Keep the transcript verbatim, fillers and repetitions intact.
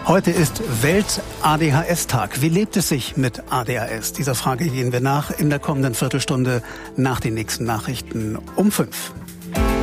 Heute ist Welt-A D H S-Tag. Wie lebt es sich mit A D H S? Dieser Frage gehen wir nach in der kommenden Viertelstunde nach den nächsten Nachrichten um fünf.